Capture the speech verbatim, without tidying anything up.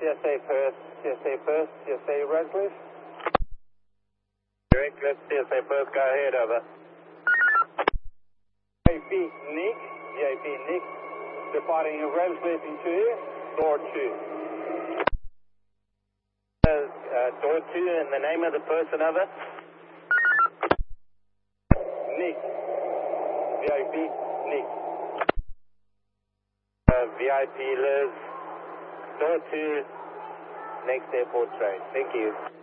C S A Perth, C S A Perth, C S A Redcliffe. Redcliffe, C S A Perth, go ahead, over. V I P Nick, V I P Nick, departing Redcliffe into door two. Uh, uh, door two and the name of the person, over. Nick, V I P Nick. Uh, V I P Liz, door two, next airport train. Thank you.